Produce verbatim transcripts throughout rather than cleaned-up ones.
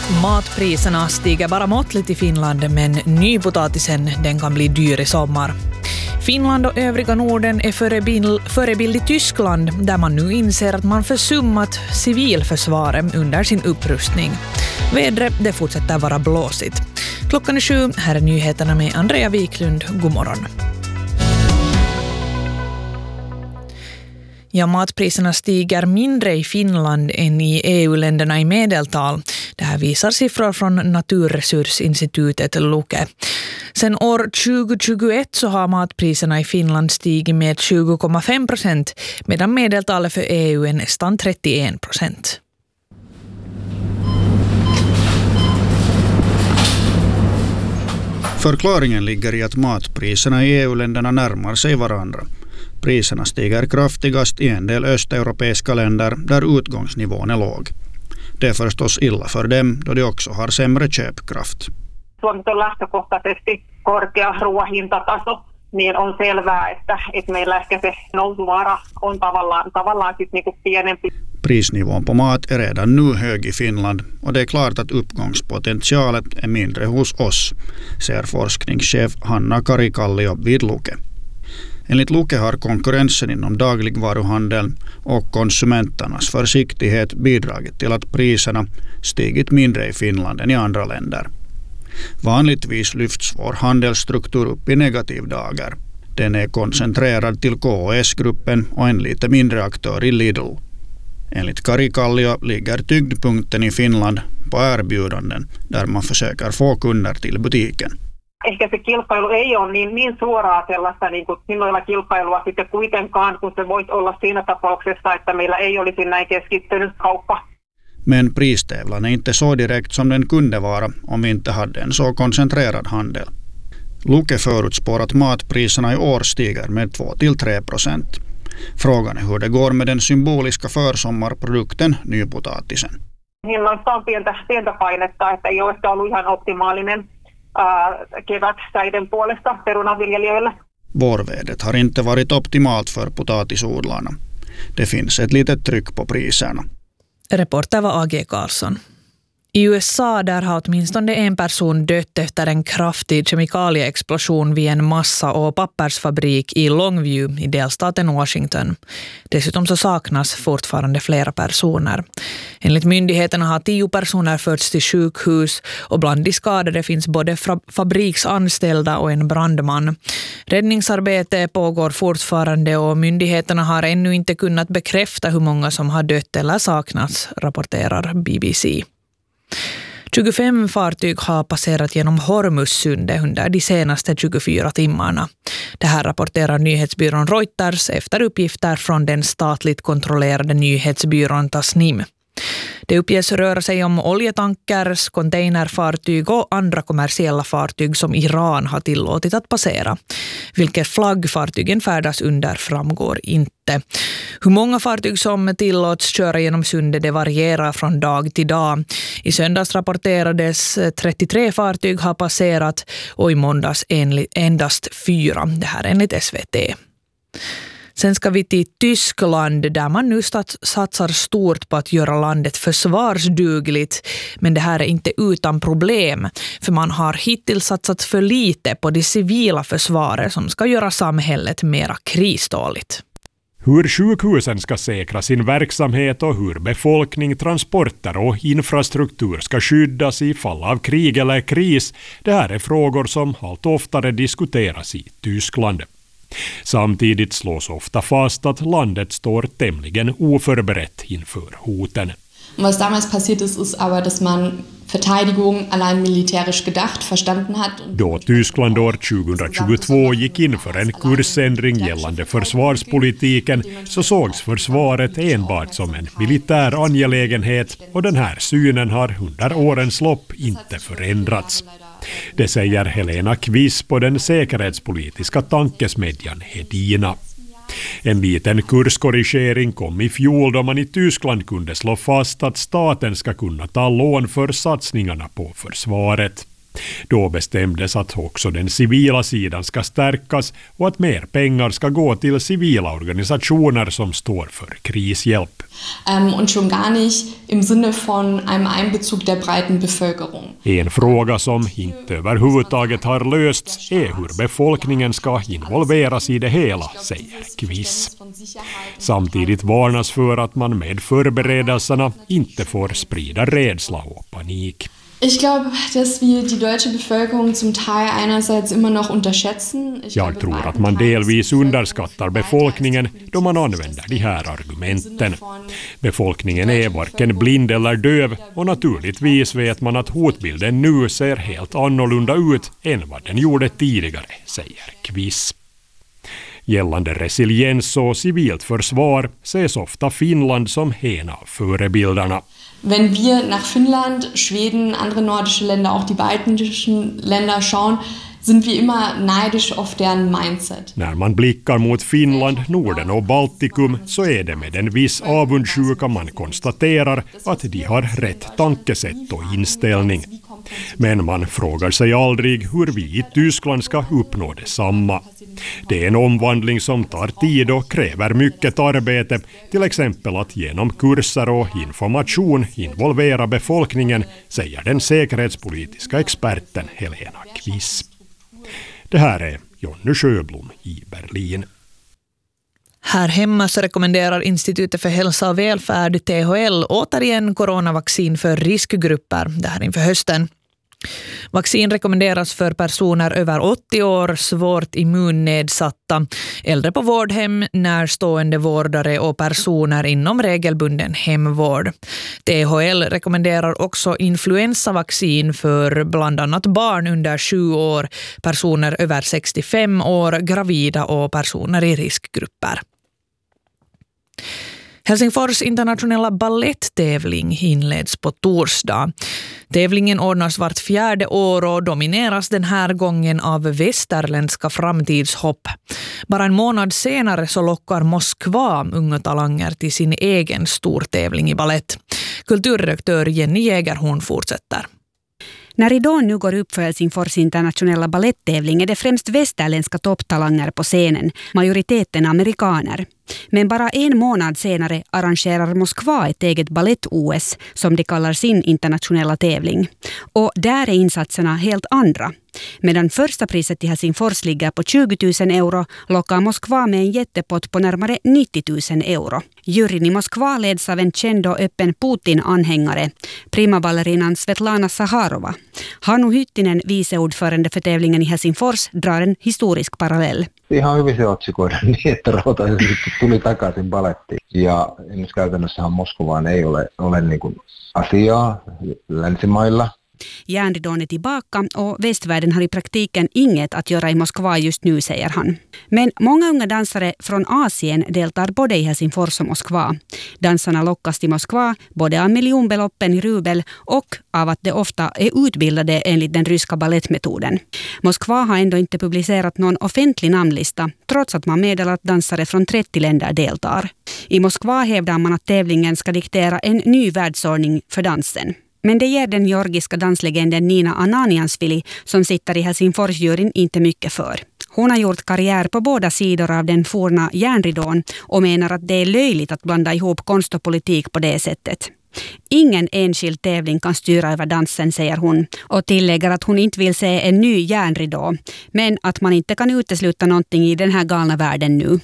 Matpriserna stiger bara måttligt i Finland, men nypotatisen den kan bli dyr i sommar. Finland och övriga Norden är förebild, förebild i Tyskland, där man nu inser att man försummat civilförsvaret under sin upprustning. Vädret det fortsätter vara blåsigt. Klockan är sju, här är nyheterna med Andrea Wiklund. God morgon. Ja, matpriserna stiger mindre i Finland än i E U-länderna i medeltal. Det här visar siffror från Naturresursinstitutet Luke. Sen år tjugohundratjugoett så har matpriserna i Finland stigit med tjugo komma fem procent, medan medeltalet för E U är nästan trettioen procent. Förklaringen ligger i att matpriserna i E U-länderna närmar sig varandra. Priserna stiger kraftigast i en del östeuropeiska länder där utgångsnivån är låg. Det är förstås illa för dem då de också har sämre köpkraft. Suomi on lähtökohtaisesti korkea ruoahintataso, niin on selvää, että, että meillä ehkä se nousuvaara on tavallaan, tavallaan sit niinku pienempi. Prisnivån på mat är redan nu hög i Finland och det är klart att uppgångspotentialet är mindre hos oss, säger forskningschef Hanna Karikallio vid Luke. Enligt Luke har konkurrensen inom dagligvaruhandeln och konsumenternas försiktighet bidragit till att priserna stigit mindre i Finland än i andra länder. Vanligtvis lyfts vår handelsstruktur upp i negativ dagar. Den är koncentrerad till K O S-gruppen och en lite mindre aktör i Lidl. Enligt Karikallio ligger tyngdpunkten i Finland på erbjudanden där man försöker få kunder till butiken. Ehkä se kilpailu ei ole niin, niin suoraa sellaista niin kuin hinnoilla kilpailua sitten kuitenkaan, kun se voisi olla siinä tapauksessa, että meillä ei olisi näin keskittynyt kauppa. Men pristävlan är inte så direkt som den kunde vara om vi inte hade en så koncentrerad handel. Luke förutspår att matpriserna i år stiger med två till tre procent. Frågan är hur det går med den symboliska försommarprodukten nypotatisen. Hinnoissa on pientä, pientä painetta, että ei ole ehkä ollut ihan optimaalinen ää, kevät säiden puolesta perunaviljelijöillä. Vårvädret har inte varit optimalt för potatisodlarna. Det finns ett litet tryck på priserna. Reporter var A G Karlsson. I U S A där har åtminstone en person dött efter en kraftig kemikalieexplosion vid en massa- och pappersfabrik i Longview i delstaten Washington. Dessutom så saknas fortfarande flera personer. Enligt myndigheterna har tio personer förts till sjukhus och bland de skadade finns både fabriksanställda och en brandman. Räddningsarbete pågår fortfarande och myndigheterna har ännu inte kunnat bekräfta hur många som har dött eller saknats, rapporterar B B C. tjugofem fartyg har passerat genom Hormuzsundet under de senaste tjugofyra timmarna. Det här rapporterar nyhetsbyrån Reuters efter uppgifter från den statligt kontrollerade nyhetsbyrån Tasnim. Det uppges röra sig om oljetankers, containerfartyg och andra kommersiella fartyg som Iran har tillåtit att passera. Vilket flagg fartygen färdas under framgår inte. Hur många fartyg som tillåts köra genom sundet det varierar från dag till dag. I söndags rapporterades trettiotre fartyg ha passerat och i måndags endast fyra. Det här enligt S V T. Sen ska vi till Tyskland där man nu satsar stort på att göra landet försvarsdugligt. Men det här är inte utan problem, för man har hittills satsat för lite på det civila försvaret som ska göra samhället mera kriståligt. Hur sjukhusen ska säkra sin verksamhet och hur befolkning, transporter och infrastruktur ska skyddas i fall av krig eller kris, det här är frågor som allt oftare diskuteras i Tyskland. Samtidigt slås ofta fast att landet står tämligen oförberett inför hoten. Was damals passiert ist, ist aber, dass man Verteidigung allein militärisch gedacht verstanden hat. Då Tyskland år tjugohundratjugotvå gick in för en kursändring gällande försvarspolitiken så sågs försvaret enbart som en militär angelägenhet och den här synen har under årens lopp inte förändrats. Det säger Helena Kviss på den säkerhetspolitiska tankesmedjan Hedina. En liten kurskorrigering kom i fjol då man i Tyskland kunde slå fast att staten ska kunna ta lån för satsningarna på försvaret. Då bestämdes att också den civila sidan ska stärkas och att mer pengar ska gå till civila organisationer som står för krishjälp. Ähm, und schon gar nicht im Sinne von einem Einbezug der breiten Bevölkerung. En fråga som inte överhuvudtaget har lösts är hur befolkningen ska involveras i det hela, säger Quiz. Samtidigt varnas för att man med förberedelserna inte får sprida rädsla och panik. Ich glaube, dass wir die deutsche Bevölkerung zum Teil einerseits immer noch unterschätzen. Jag tror att man delvis underskattar befolkningen då man använder de här argumenten. Befolkningen är varken blind eller döv och naturligtvis vet man att hotbilden nu ser helt annorlunda ut än vad den gjorde tidigare, säger Quiz. Gällande resiliens och civilt försvar ses ofta Finland som en av förebilderna. Wenn wir nach Finnland, Schweden, andere nordische Länder, auch die baltischen Länder schauen, sind vi immer neidisch auf deren mindset. När man blickar mot Finland, Norden och Baltikum så är det med en viss avundsjuka man konstaterar att de har rätt tankesätt och inställning. Men man frågar sig aldrig hur vi i Tyskland ska uppnå detsamma. Det är en omvandling som tar tid och kräver mycket arbete, till exempel att genom kurser och information involvera befolkningen, säger den säkerhetspolitiska experten Helena Quiz. Det här är Jonny Sjöblom i Berlin. Här hemma så rekommenderar Institutet för hälsa och välfärd, T H L, återigen coronavaccin för riskgrupper det här inför hösten. Vaccin rekommenderas för personer över åttio år, svårt immunnedsatta, äldre på vårdhem, närstående vårdare och personer inom regelbunden hemvård. T H L rekommenderar också influensavaccin för bland annat barn under sju år, personer över sextiofem år, gravida och personer i riskgrupper. Helsingfors internationella balletttävling inleds på torsdag. Tävlingen ordnas vart fjärde år och domineras den här gången av västerländska framtidshopp. Bara en månad senare så lockar Moskva unga talanger till sin egen stortävling i ballett. Kulturredaktör Jenny Jägerhorn fortsätter. När ridån nu går upp för Helsingfors internationella balletttävling är det främst västerländska topptalanger på scenen, majoriteten amerikaner. Men bara en månad senare arrangerar Moskva ett eget ballett-O S som de kallar sin internationella tävling. Och där är insatserna helt andra. Medan första priset i Helsingfors ligger på tjugo tusen euro lockar Moskva med en jättepott på närmare nittio tusen euro. Juryn i Moskva leds av en känd och öppen Putin-anhängare, primaballerinan Svetlana Saharova. Hannu Hyttinen, viceordförande för tävlingen i Helsingfors, drar en historisk parallell. Ihan hyvin se otsikoida niin, että Rautaesitys tuli takaisin balettiin. Ja esimerkiksi käytännössähän Moskovaan ei ole, ole niin kuin asiaa länsimailla. Järnridån är tillbaka och västvärlden har i praktiken inget att göra i Moskva just nu, säger han. Men många unga dansare från Asien deltar både i Helsingfors och Moskva. Dansarna lockas till Moskva både av miljonbeloppen i rubel och av att de ofta är utbildade enligt den ryska ballettmetoden. Moskva har ändå inte publicerat någon offentlig namnlista trots att man meddelar att dansare från trettio länder deltar. I Moskva hävdar man att tävlingen ska diktera en ny världsordning för dansen. Men det ger den georgiska danslegenden Nina Ananiansvili som sitter i Helsingforsjuryn inte mycket för. Hon har gjort karriär på båda sidor av den forna järnridån och menar att det är löjligt att blanda ihop konst och politik på det sättet. Ingen enskild tävling kan styra över dansen, säger hon, och tillägger att hon inte vill se en ny järnridå, men att man inte kan utesluta någonting i den här galna världen nu.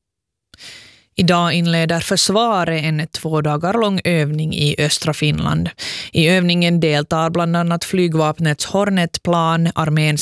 Idag inleder försvaret en två dagar lång övning i östra Finland. I övningen deltar bland annat flygvapnets Hornet-plan, arméns